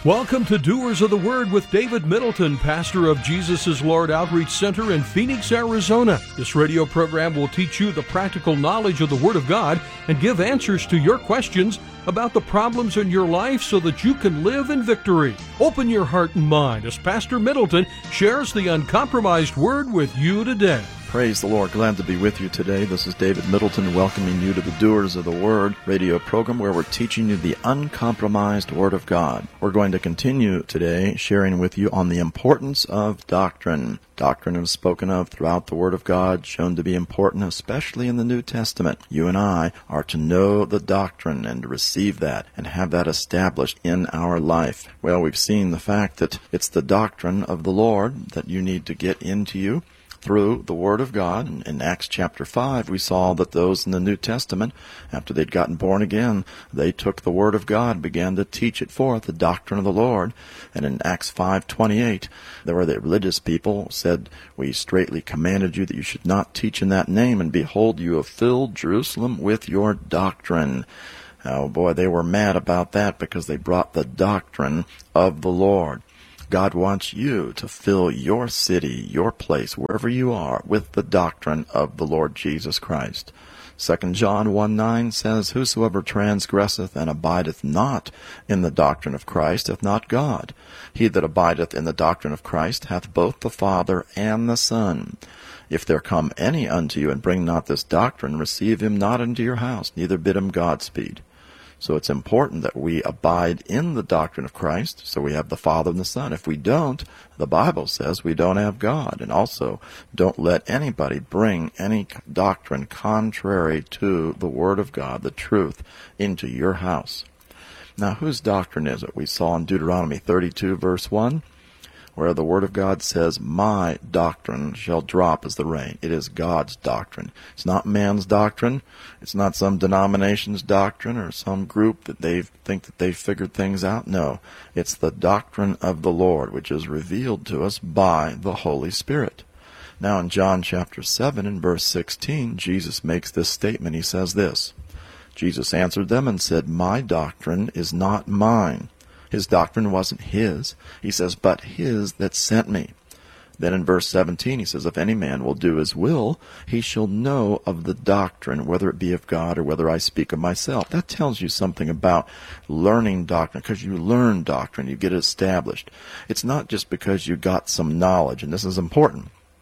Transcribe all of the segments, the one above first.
Welcome to Doers of the Word with David Middleton, pastor of Jesus is Lord Outreach Center in Phoenix, Arizona. This radio program will teach you the practical knowledge of the Word of God and give answers to your questions about the problems in your life so that you can live in victory. Open your heart and mind as Pastor Middleton shares the uncompromised Word with you today. Praise the Lord. Glad to be with you today. This is David Middleton welcoming you to the Doers of the Word radio program where we're teaching you the uncompromised Word of God. We're going to continue today sharing with you on the importance of doctrine. Doctrine is spoken of throughout the Word of God, shown to be important, especially in the New Testament. You and I are to know the doctrine and to receive that and have that established in our life. Well, we've seen the fact that it's the doctrine of the Lord that you need to get into you through the Word of God. In Acts chapter 5, we saw that those in the New Testament, after they'd gotten born again, they took the Word of God, began to teach it forth, the doctrine of the Lord. And in Acts 5:28, there were the religious people said, "We straitly commanded you that you should not teach in that name, and behold, you have filled Jerusalem with your doctrine." Oh boy, they were mad about that because they brought the doctrine of the Lord. God wants you to fill your city, your place, wherever you are, with the doctrine of the Lord Jesus Christ. 2 John 1:9 says, "Whosoever transgresseth and abideth not in the doctrine of Christ hath not God. He that abideth in the doctrine of Christ hath both the Father and the Son. If there come any unto you and bring not this doctrine, receive him not into your house, neither bid him Godspeed." So it's important that we abide in the doctrine of Christ, so we have the Father and the Son. If we don't, the Bible says we don't have God. And also, don't let anybody bring any doctrine contrary to the Word of God, the truth, into your house. Now, whose doctrine is it? We saw in Deuteronomy 32, verse 1, where the Word of God says, "My doctrine shall drop as the rain." It is God's doctrine. It's not man's doctrine. It's not some denomination's doctrine or some group that they think that they've figured things out. No, it's the doctrine of the Lord, which is revealed to us by the Holy Spirit. Now in John chapter 7 and verse 16, Jesus makes this statement. He says this, "Jesus answered them and said, My doctrine is not mine." His doctrine wasn't his. He says, "But his that sent me." Then in verse 17 he says, "If any man will do his will, he shall know of the doctrine, whether it be of God or whether I speak of myself." That tells you something about learning doctrine, because you learn doctrine, you get it established. It's not just because you got some knowledge, and this is important.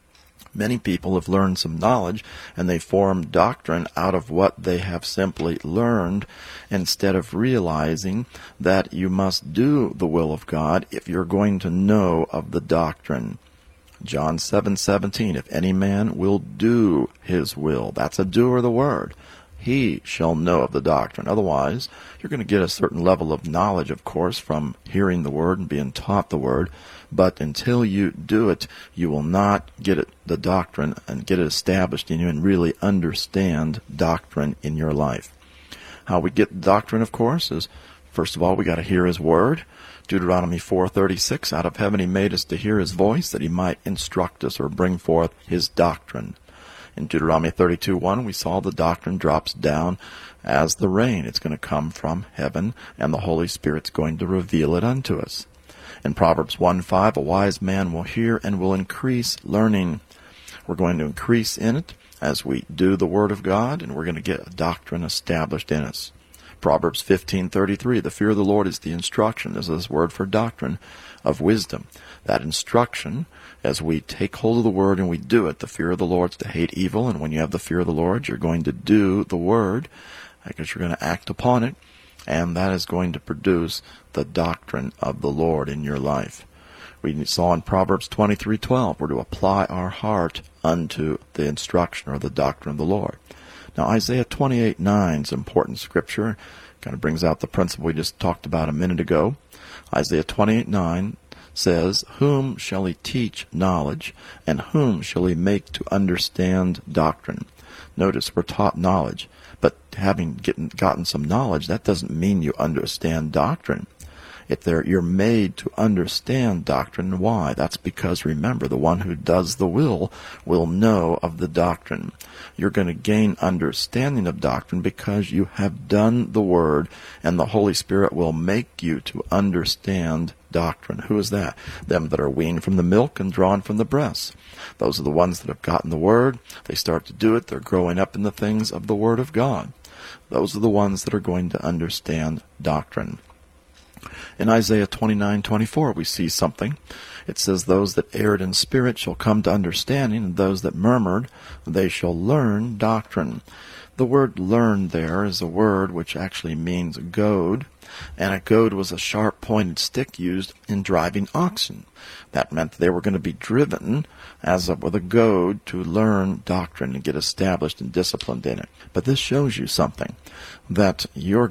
Many people have learned some knowledge, and they form doctrine out of what they have simply learned, instead of realizing that you must do the will of God if you're going to know of the doctrine. John 7:17, "If any man will do his will," that's a doer of the word, "he shall know of the doctrine." Otherwise, you're going to get a certain level of knowledge, of course, from hearing the word and being taught the word. But until you do it, you will not get it, the doctrine, and get it established in you and really understand doctrine in your life. How we get doctrine, of course, is, first of all, we got to hear his word. Deuteronomy 4:36, "Out of heaven he made us to hear his voice, that he might instruct us or bring forth his doctrine." In Deuteronomy 32:1, we saw the doctrine drops down as the rain. It's going to come from heaven, and the Holy Spirit's going to reveal it unto us. In Proverbs 1:5, "A wise man will hear and will increase learning." We're going to increase in it as we do the Word of God, and we're going to get a doctrine established in us. Proverbs 15:33, "The fear of the Lord is the instruction," this is this word for doctrine, "of wisdom." That instruction, as we take hold of the Word and we do it, the fear of the Lord is to hate evil, and when you have the fear of the Lord, you're going to do the Word, because you're going to act upon it, and that is going to produce the doctrine of the Lord in your life. We saw in Proverbs 23:12, we're to apply our heart unto the instruction or the doctrine of the Lord. Now Isaiah 28:9 is important scripture. Kind of brings out the principle we just talked about a minute ago. Isaiah 28:9 says, "Whom shall he teach knowledge, and whom shall he make to understand doctrine?" Notice we're taught knowledge, but having gotten some knowledge, that doesn't mean you understand doctrine. You're made to understand doctrine. Why? That's because, remember, the one who does the will know of the doctrine. You're going to gain understanding of doctrine because you have done the Word, and the Holy Spirit will make you to understand doctrine. Who is that? Them that are weaned from the milk and drawn from the breast. Those are the ones that have gotten the Word. They start to do it. They're growing up in the things of the Word of God. Those are the ones that are going to understand doctrine. In Isaiah 29:24, we see something. It says, those that erred in spirit shall come to understanding, and those that murmured, they shall learn doctrine. The word learn there is a word which actually means goad, and a goad was a sharp-pointed stick used in driving oxen. That meant they were going to be driven with a goad to learn doctrine and get established and disciplined in it. But this shows you something, that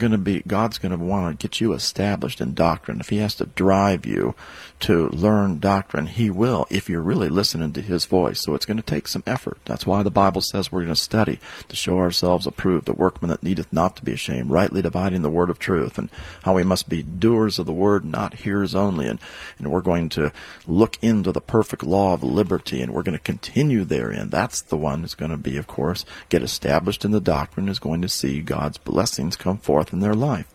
God's going to want to get you established in doctrine. If He has to drive you to learn doctrine, He will, if you're really listening to His voice. So it's going to take some effort. That's why the Bible says we're going to study to show ourselves approved, a workman that needeth not to be ashamed, rightly dividing the word of truth, and how we must be doers of the word, not hearers only. And we're going to look into the perfect law of liberty, and we're going to continue therein. That's the one who's going to be, of course, get established in the doctrine, is going to see God's blessings come forth in their life.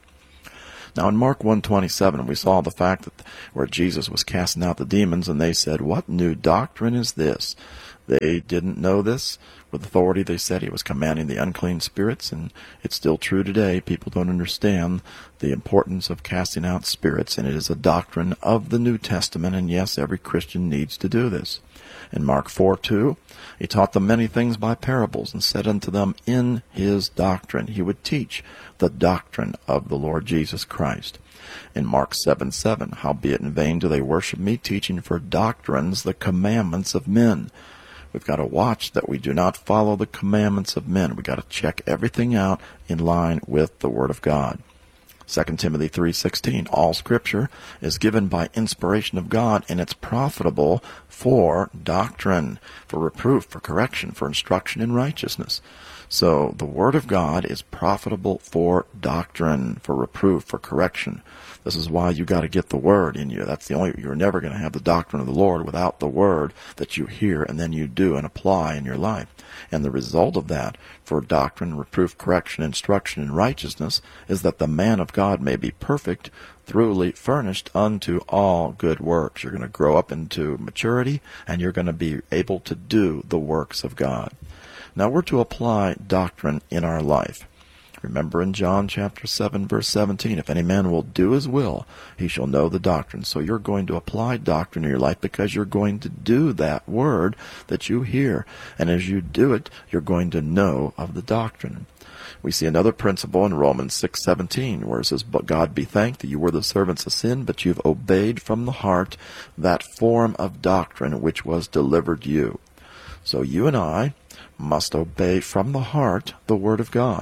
Now in Mark 1:27, we saw the fact that where Jesus was casting out the demons, and they said, what new doctrine is this? They didn't know this. With authority, they said He was commanding the unclean spirits, and it's still true today. People don't understand the importance of casting out spirits, and it is a doctrine of the New Testament, and yes, every Christian needs to do this. In Mark 4:2, He taught them many things by parables, and said unto them, in His doctrine He would teach the doctrine of the Lord Jesus Christ. In Mark 7:7, howbeit in vain do they worship me, teaching for doctrines the commandments of men. We've got to watch that we do not follow the commandments of men. We've got to check everything out in line with the Word of God. 2 Timothy 3:16, all Scripture is given by inspiration of God, and it's profitable for doctrine, for reproof, for correction, for instruction in righteousness. So the Word of God is profitable for doctrine, for reproof, for correction. This is why you got to get the Word in you. You're never going to have the doctrine of the Lord without the Word that you hear and then you do and apply in your life. And the result of that, for doctrine, reproof, correction, instruction in righteousness, is that the man of God may be perfect, thoroughly furnished unto all good works. You're going to grow up into maturity, and you're going to be able to do the works of God. Now we're to apply doctrine in our life. Remember in John chapter 7, verse 17, if any man will do His will, he shall know the doctrine. So you're going to apply doctrine in your life because you're going to do that word that you hear. And as you do it, you're going to know of the doctrine. We see another principle in Romans 6:17, where it says, but God be thanked that you were the servants of sin, but you've obeyed from the heart that form of doctrine which was delivered you. So you and I must obey from the heart the Word of God.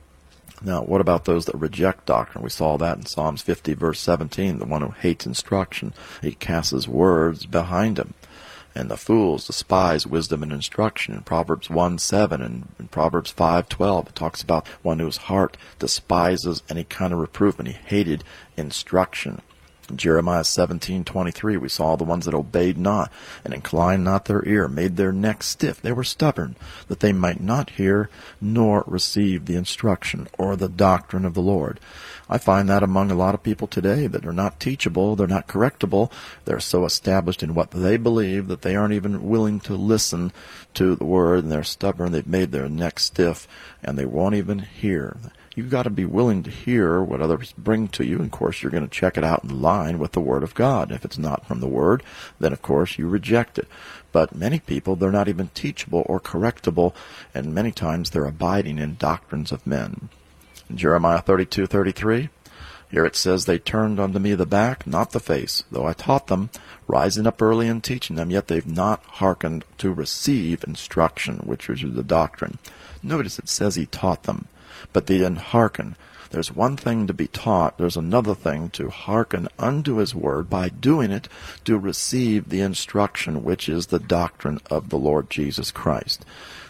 Now, what about those that reject doctrine? We saw that in Psalms 50, verse 17. The one who hates instruction, he casts his words behind him. And the fools despise wisdom and instruction. In Proverbs 1:7 and in Proverbs 5:12, it talks about one whose heart despises any kind of reproof, and he hated instruction. In Jeremiah 17:23, we saw the ones that obeyed not and inclined not their ear, made their neck stiff. They were stubborn, that they might not hear nor receive the instruction or the doctrine of the Lord. I find that among a lot of people today, that are not teachable, they're not correctable, they're so established in what they believe that they aren't even willing to listen to the Word, and they're stubborn, they've made their neck stiff, and they won't even hear. You've got to be willing to hear what others bring to you. And, of course, you're going to check it out in line with the Word of God. If it's not from the Word, then, of course, you reject it. But many people, they're not even teachable or correctable, and many times they're abiding in doctrines of men. In Jeremiah 32:33, here it says, they turned unto me the back, not the face, though I taught them, rising up early and teaching them, yet they've not hearkened to receive instruction, which is the doctrine. Notice it says He taught them, but they didn't hearken. There's one thing to be taught. There's another thing to hearken unto His word, by doing it to receive the instruction, which is the doctrine of the Lord Jesus Christ.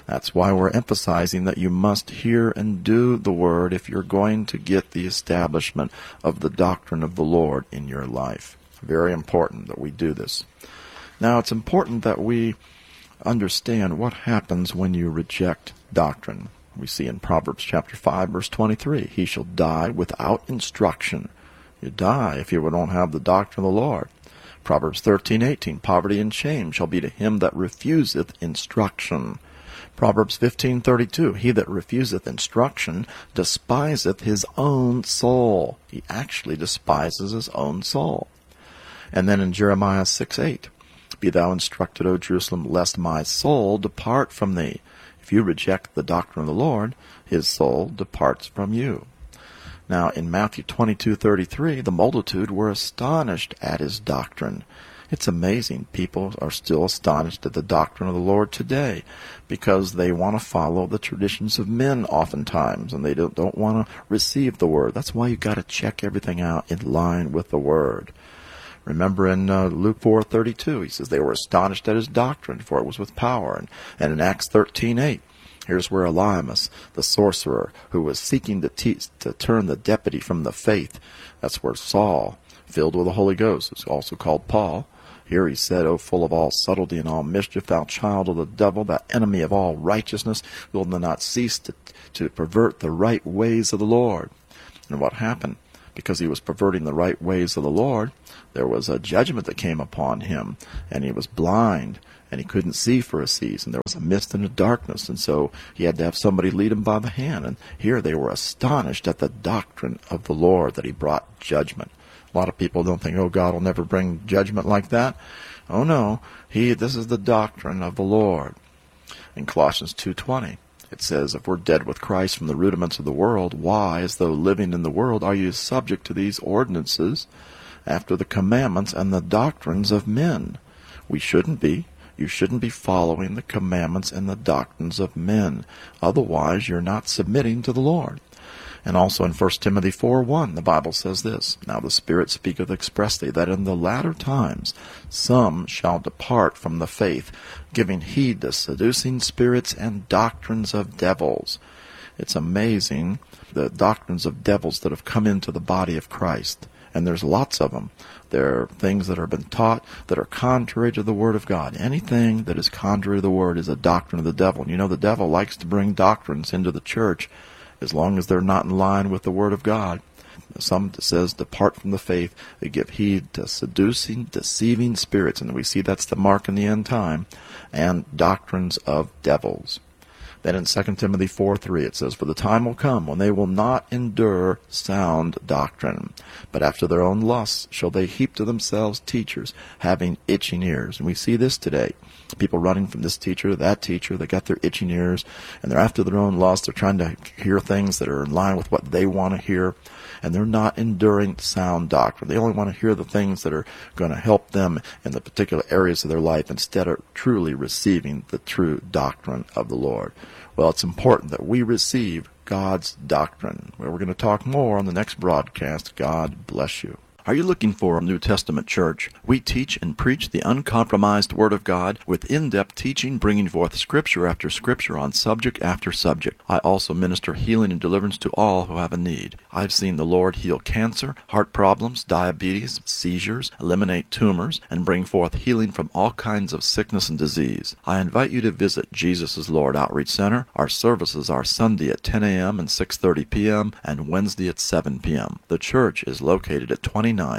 That's why we're emphasizing that you must hear and do the Word if you're going to get the establishment of the doctrine of the Lord in your life. Very important that we do this. Now, it's important that we understand what happens when you reject doctrine. We see in Proverbs chapter 5, verse 23, he shall die without instruction. You die if you don't have the doctrine of the Lord. Proverbs 13:18, poverty and shame shall be to him that refuseth instruction. Proverbs 15:32, he that refuseth instruction despiseth his own soul. He actually despises his own soul. And then in Jeremiah 6:8, be thou instructed, O Jerusalem, lest my soul depart from thee. If you reject the doctrine of the Lord, his soul departs from you. Now in Matthew 22:33, the multitude were astonished at his doctrine. It's amazing. People are still astonished at the doctrine of the Lord today because they want to follow the traditions of men oftentimes, and they don't want to receive the Word. That's why you've got to check everything out in line with the Word. Remember in Luke 4:32, he says they were astonished at his doctrine, for it was with power. And in Acts 13:8, here's where Elymas, the sorcerer, who was seeking to turn the deputy from the faith, that's where Saul, filled with the Holy Ghost, is also called Paul. Here he said, O full of all subtlety and all mischief, thou child of the devil, thou enemy of all righteousness, will not cease to pervert the right ways of the Lord. And what happened? Because he was perverting the right ways of the Lord, there was a judgment that came upon him, and he was blind, and he couldn't see for a season. There was a mist and a darkness, and so he had to have somebody lead him by the hand. And here they were astonished at the doctrine of the Lord, that he brought judgment. A lot of people don't think, oh, God will never bring judgment like that. Oh, no. This is the doctrine of the Lord. In Colossians 2:20, it says, if we're dead with Christ from the rudiments of the world, why, as though living in the world, are you subject to these ordinances after the commandments and the doctrines of men? We shouldn't be. You shouldn't be following the commandments and the doctrines of men. Otherwise, you're not submitting to the Lord. And also in 1 Timothy 4:1, the Bible says this, now the Spirit speaketh expressly, that in the latter times some shall depart from the faith, giving heed to seducing spirits and doctrines of devils. It's amazing the doctrines of devils that have come into the body of Christ. And there's lots of them. There are things that have been taught that are contrary to the Word of God. Anything that is contrary to the Word is a doctrine of the devil. And you know the devil likes to bring doctrines into the church as long as they're not in line with the Word of God. Some says, depart from the faith, they give heed to seducing, deceiving spirits, and we see that's the mark in the end time, and doctrines of devils. Then in 2 Timothy 4:3 it says, for the time will come when they will not endure sound doctrine, but after their own lusts shall they heap to themselves teachers, having itching ears. And we see this today. People running from this teacher to that teacher, they got their itching ears, and they're after their own lusts. They're trying to hear things that are in line with what they want to hear, and they're not enduring sound doctrine. They only want to hear the things that are going to help them in the particular areas of their life instead of truly receiving the true doctrine of the Lord. Well, it's important that we receive God's doctrine. Well, we're going to talk more on the next broadcast. God bless you. Are you looking for a New Testament church? We teach and preach the uncompromised Word of God with in-depth teaching, bringing forth Scripture after Scripture on subject after subject. I also minister healing and deliverance to all who have a need. I've seen the Lord heal cancer, heart problems, diabetes, seizures, eliminate tumors, and bring forth healing from all kinds of sickness and disease. I invite you to visit Jesus is Lord Outreach Center. Our services are Sunday at 10 a.m. and 6:30 p.m. and Wednesday at 7 p.m. The church is located at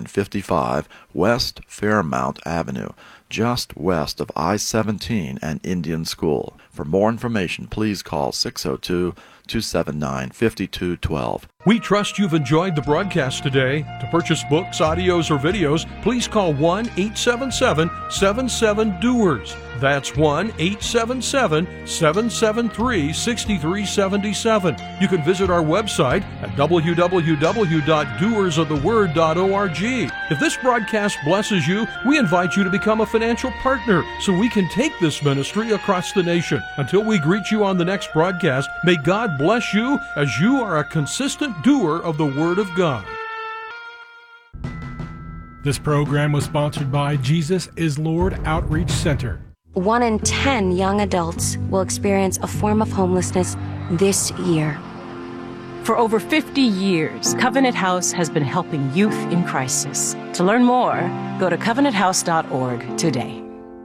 2955 West Fairmount Avenue, just west of I-17 and Indian School. For more information, please call 602-279-5212. We trust you've enjoyed the broadcast today. To purchase books, audios, or videos, please call 1-877-77-DOERS. That's 1-877-773-6377. You can visit our website at www.doersoftheword.org. If this broadcast blesses you, we invite you to become a financial partner so we can take this ministry across the nation. Until we greet you on the next broadcast, may God bless you as you are a consistent doer of the Word of God. This program was sponsored by Jesus is Lord Outreach Center. 1 in 10 young adults will experience a form of homelessness this year. For over 50 years, Covenant House has been helping youth in crisis. To learn more, go to covenanthouse.org today.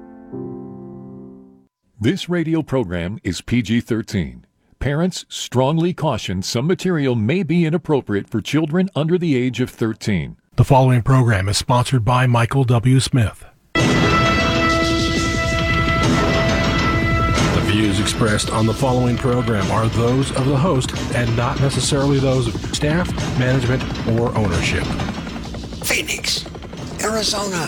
This radio program is PG-13. Parents strongly caution some material may be inappropriate for children under the age of 13. The following program is sponsored by Michael W. Smith. The views expressed on the following program are those of the host and not necessarily those of staff, management, or ownership. Phoenix, Arizona.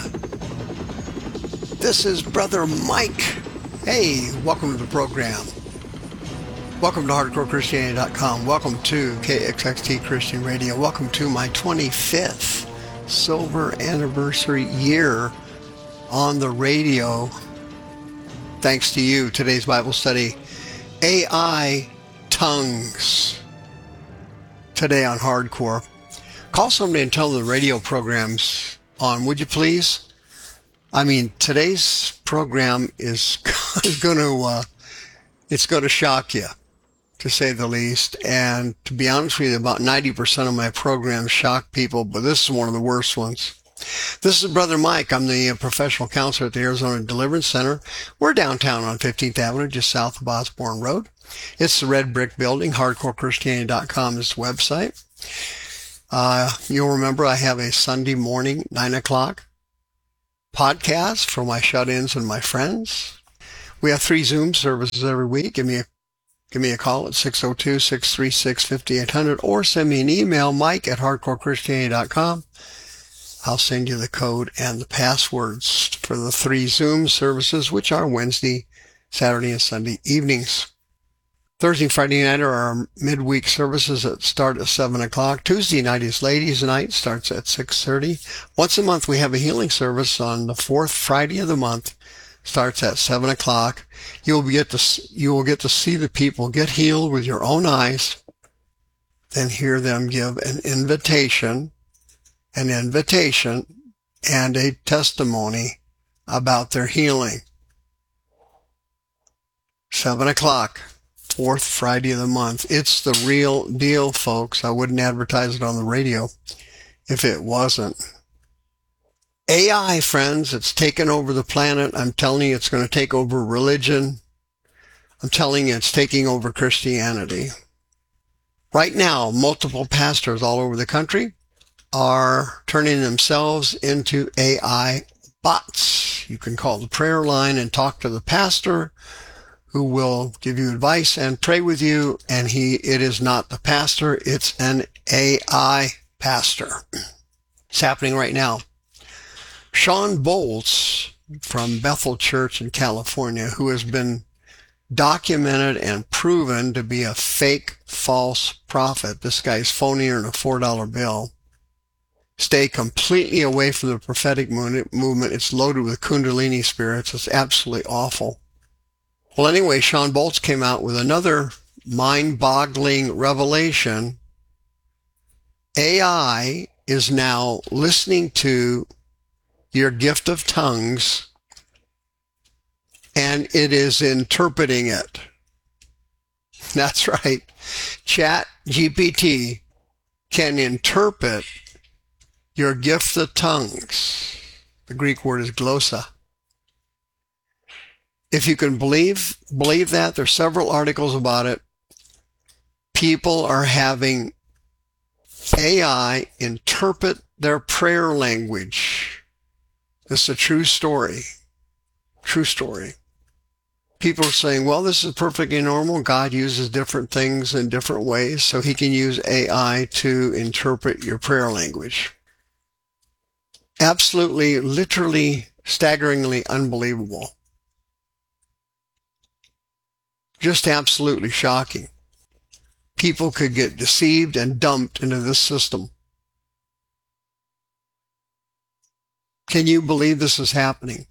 This is Brother Mike. Hey, welcome to the program. Welcome to HardcoreChristianity.com. Welcome to KXXT Christian Radio. Welcome to my 25th silver anniversary year on the radio. Thanks to you. Today's Bible study, AI tongues. Today on Hardcore. Call somebody and tell them the radio program's on, would you please? I mean, today's program is going to shock you, to say the least. And to be honest with you, about 90% of my programs shock people, but this is one of the worst ones. This is Brother Mike. I'm the professional counselor at the Arizona Deliverance Center. We're downtown on 15th Avenue, just south of Osborne Road. It's the red brick building. HardcoreChristianity.com is the website. You'll remember I have a Sunday morning, 9 o'clock podcast for my shut-ins and my friends. We have 3 Zoom services every week. Give me a call at 602-636-5800 or send me an email, mike@hardcorechristianity.com. I'll send you the code and the passwords for the 3 Zoom services, which are Wednesday, Saturday, and Sunday evenings. Thursday and Friday night are our midweek services that start at 7 o'clock. Tuesday night is Ladies' Night, starts at 6:30. Once a month, we have a healing service on the 4th Friday of the month, starts at 7 o'clock. You will get to see the people get healed with your own eyes, then hear them give an invitation and a testimony about their healing. 7 o'clock, 4th Friday of the month. It's the real deal, folks. I wouldn't advertise it on the radio if it wasn't. AI, friends, it's taken over the planet. I'm telling you, it's going to take over religion. I'm telling you, it's taking over Christianity. Right now, multiple pastors all over the country are turning themselves into AI bots. You can call the prayer line and talk to the pastor who will give you advice and pray with you, and it is not the pastor, it's an AI pastor. It's happening right now. Shawn Bolz from Bethel Church in California, who has been documented and proven to be a fake, false prophet. This guy's phonier than a $4 bill. Stay completely away from the prophetic movement. It's loaded with Kundalini spirits. It's absolutely awful. Well, anyway, Shawn Bolz came out with another mind-boggling revelation. AI is now listening to your gift of tongues, and it is interpreting it. That's right. ChatGPT can interpret your gift of tongues. The Greek word is glossa. If you can believe that, there's several articles about it. People are having AI interpret their prayer language. This is a true story. True story. People are saying, well, this is perfectly normal. God uses different things in different ways, so he can use AI to interpret your prayer language. Absolutely, literally, staggeringly unbelievable. Just absolutely shocking. People could get deceived and dumped into this system. Can you believe this is happening?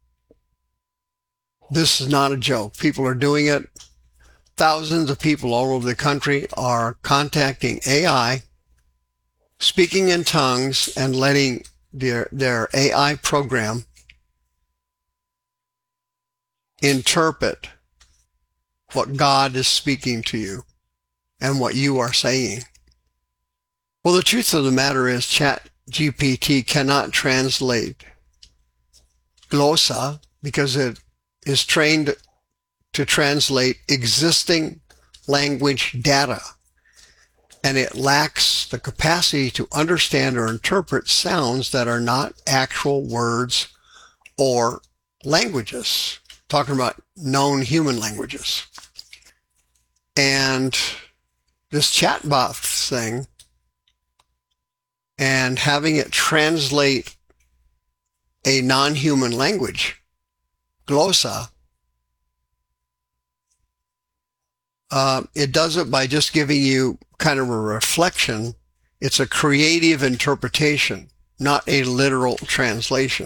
This is not a joke. People are doing it. Thousands of people all over the country are contacting AI, speaking in tongues, and letting their AI program interpret what God is speaking to you and what you are saying? Well, the truth of the matter is ChatGPT cannot translate glossa because it is trained to translate existing language data, and it lacks the capacity to understand or interpret sounds that are not actual words or languages. Talking about known human languages. And this chatbot thing and having it translate a non-human language, glossa, it does it by just giving you kind of a reflection. It's a creative interpretation, not a literal translation.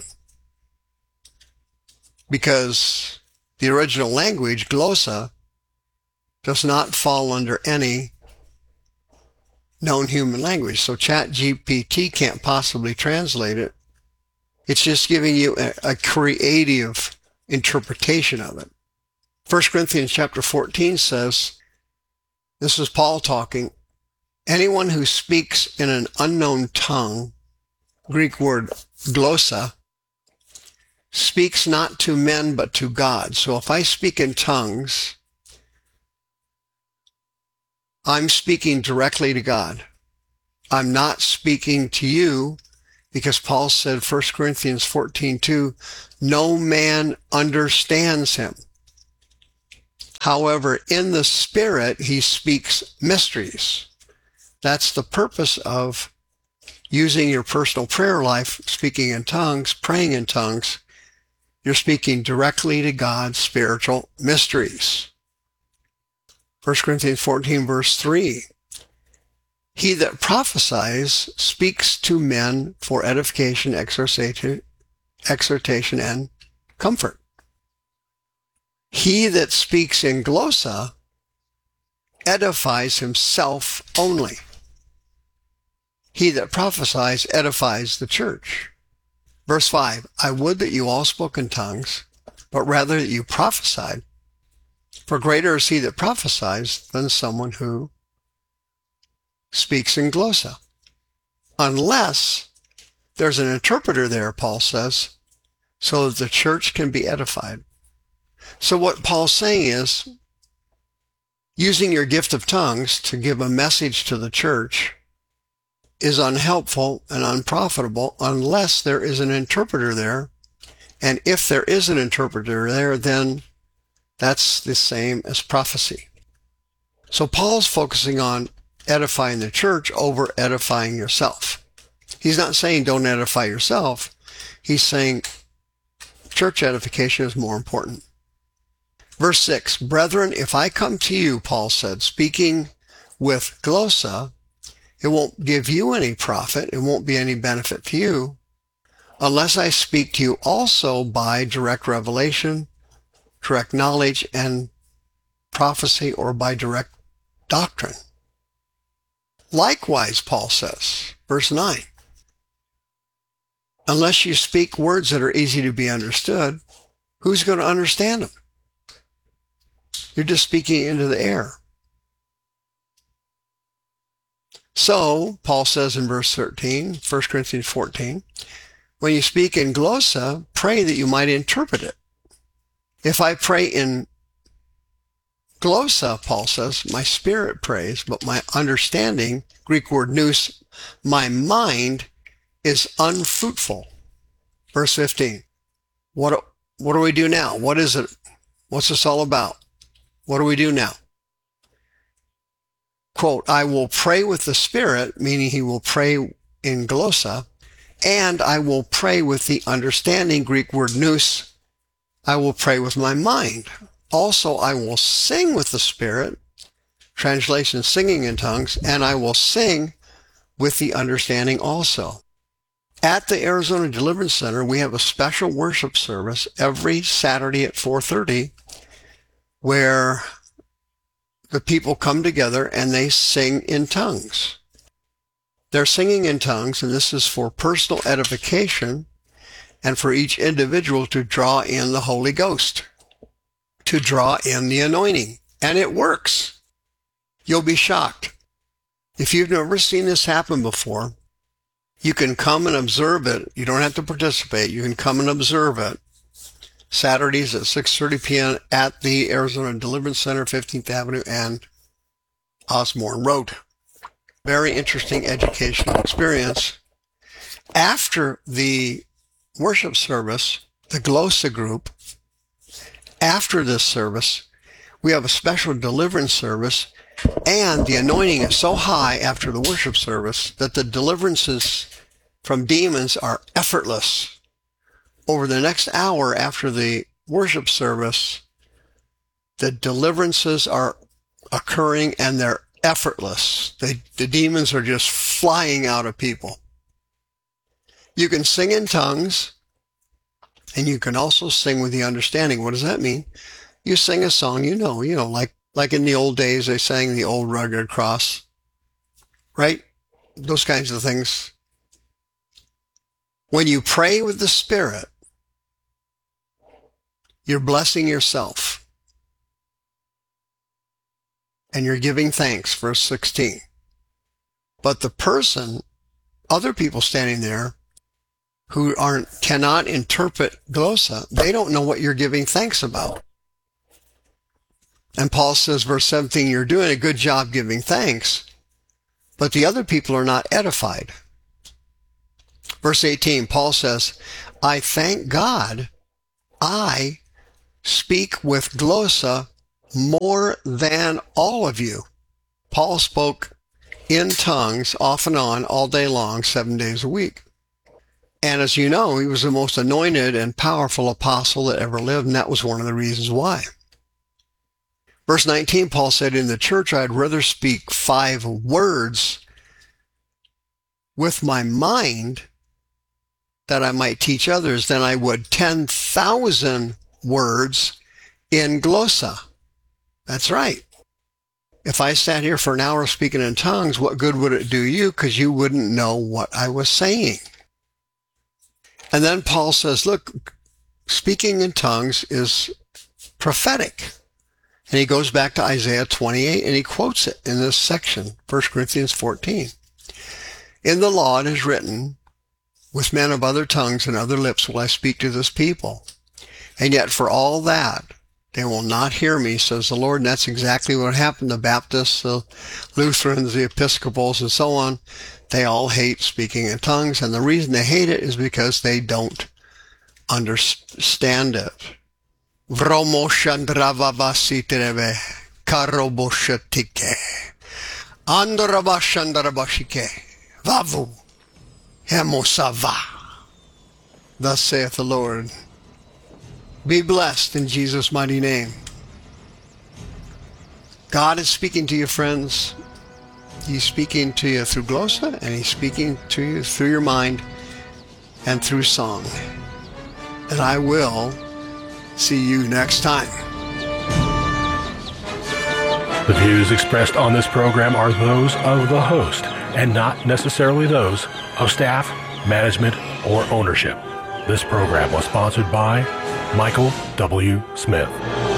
Because the original language, glossa, does not fall under any known human language. So ChatGPT can't possibly translate it. It's just giving you a creative interpretation of it. 1 Corinthians chapter 14 says, this is Paul talking, anyone who speaks in an unknown tongue, Greek word glossa, speaks not to men but to God. So if I speak in tongues, I'm speaking directly to God. I'm not speaking to you, because Paul said, 1 Corinthians 14:2, no man understands him. However, in the Spirit, he speaks mysteries. That's the purpose of using your personal prayer life, speaking in tongues, praying in tongues. You're speaking directly to God's spiritual mysteries. 1 Corinthians 14, verse 3. He that prophesies speaks to men for edification, exhortation, and comfort. He that speaks in glossa edifies himself only. He that prophesies edifies the church. Verse 5, I would that you all spoke in tongues, but rather that you prophesied. For greater is he that prophesies than someone who speaks in glossa. Unless there's an interpreter there, Paul says, so that the church can be edified. So what Paul's saying is, using your gift of tongues to give a message to the church is unhelpful and unprofitable unless there is an interpreter there. And if there is an interpreter there, then that's the same as prophecy. So Paul's focusing on edifying the church over edifying yourself. He's not saying don't edify yourself. He's saying church edification is more important. Verse 6, brethren, if I come to you, Paul said, speaking with glossa, it won't give you any profit. It won't be any benefit to you unless I speak to you also by direct revelation, direct knowledge, and prophecy, or by direct doctrine. Likewise, Paul says, verse 9, unless you speak words that are easy to be understood, who's going to understand them? You're just speaking into the air. So, Paul says in verse 13, 1 Corinthians 14, when you speak in glossa, pray that you might interpret it. If I pray in glossa, Paul says, my spirit prays, but my understanding, Greek word nous, my mind is unfruitful. Verse 15, what do we do now? What is it? What's this all about? What do we do now? Quote, I will pray with the Spirit, meaning he will pray in glossa, and I will pray with the understanding, Greek word nous. I will pray with my mind. Also, I will sing with the Spirit, translation, singing in tongues, and I will sing with the understanding also. At the Arizona Deliverance Center, we have a special worship service every Saturday at 4:30, where the people come together and they sing in tongues. They're singing in tongues, and this is for personal edification and for each individual to draw in the Holy Ghost. to draw in the anointing. And it works. You'll be shocked. If you've never seen this happen before, you can come and observe it. You don't have to participate. You can come and observe it. Saturdays at 6:30 p.m. at the Arizona Deliverance Center, 15th Avenue and Osborne Road. Very interesting educational experience. After the worship service, the Glossa group, after this service, we have a special deliverance service, and the anointing is so high after the worship service that the deliverances from demons are effortless. Over the next hour after the worship service, the deliverances are occurring and they're effortless. The demons are just flying out of people. You can sing in tongues, and you can also sing with the understanding. What does that mean? You sing a song, like in the old days, they sang the old rugged cross, right? Those kinds of things. When you pray with the Spirit, you're blessing yourself. And you're giving thanks, verse 16. But the person, other people standing there who cannot interpret glossa, they don't know what you're giving thanks about. And Paul says, verse 17, you're doing a good job giving thanks, but the other people are not edified. Verse 18, Paul says, I thank God I speak with glossa more than all of you. Paul spoke in tongues off and on all day long, 7 days a week. And as you know, he was the most anointed and powerful apostle that ever lived, and that was one of the reasons why. Verse 19, Paul said, in the church, I'd rather speak 5 words with my mind that I might teach others than I would 10,000 words in glossa. That's right. If I sat here for an hour speaking in tongues, what good would it do you? Because you wouldn't know what I was saying. And then Paul says, look, speaking in tongues is prophetic. And he goes back to Isaiah 28 and he quotes it in this section, 1 Corinthians 14. In the law it is written, with men of other tongues and other lips will I speak to this people. And yet for all that, they will not hear me, says the Lord. And that's exactly what happened. The Baptists, the Lutherans, the Episcopals, and so on, they all hate speaking in tongues. And the reason they hate it is because they don't understand it. Vromo shandravavasitreve karoboshatike andarabashandarabashike vavu hemosava. Thus saith the Lord. Be blessed in Jesus' mighty name. God is speaking to you, friends. He's speaking to you through glossa, and he's speaking to you through your mind and through song. And I will see you next time. The views expressed on this program are those of the host and not necessarily those of staff, management, or ownership. This program was sponsored by Michael W. Smith.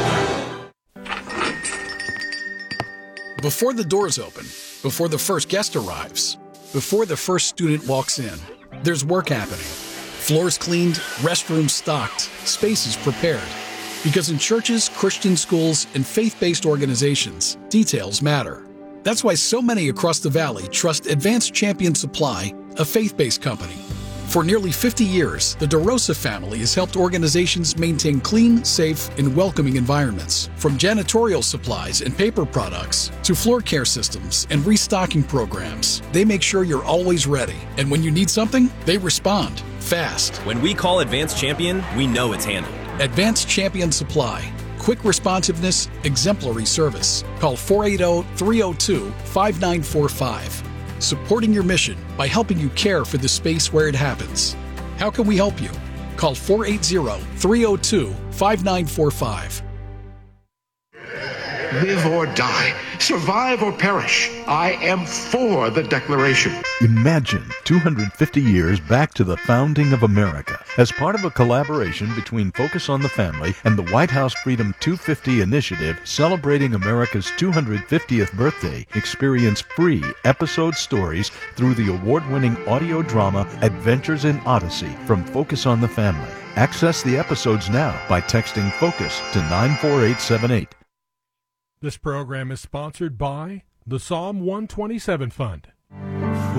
Before the doors open, before the first guest arrives, before the first student walks in, there's work happening. Floors cleaned, restrooms stocked, spaces prepared. Because in churches, Christian schools, and faith-based organizations, details matter. That's why so many across the valley trust Advanced Champion Supply, a faith-based company. For nearly 50 years, the DeRosa family has helped organizations maintain clean, safe, and welcoming environments. From janitorial supplies and paper products to floor care systems and restocking programs, they make sure you're always ready. And when you need something, they respond fast. When we call Advanced Champion, we know it's handled. Advanced Champion Supply. Quick responsiveness, exemplary service. Call 480-302-5945. Supporting your mission by helping you care for the space where it happens. How can we help you? Call 480-302-5945. Live or die, survive or perish, I am for the Declaration. Imagine 250 years back to the founding of America. As part of a collaboration between Focus on the Family and the White House Freedom 250 initiative celebrating America's 250th birthday, experience free episode stories through the award-winning audio drama Adventures in Odyssey from Focus on the Family. Access the episodes now by texting FOCUS to 94878. This program is sponsored by the Psalm 127 Fund.